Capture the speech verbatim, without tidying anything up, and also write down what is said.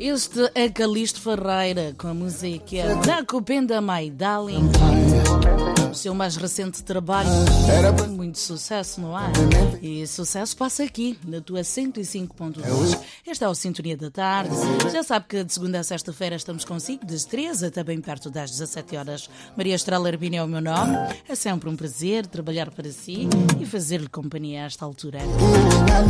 Este é Calixto Ferreira com a música Nakupenda My Darling. O seu mais recente trabalho, muito sucesso, não é? E sucesso passa aqui, na tua cento e cinco ponto dois. Esta é o Sintonia da Tarde. Já sabe que de segunda a sexta-feira estamos consigo, das três até bem perto das dezassete horas. Maria Estrela Arbina é o meu nome. É sempre um prazer trabalhar para si e fazer-lhe companhia a esta altura.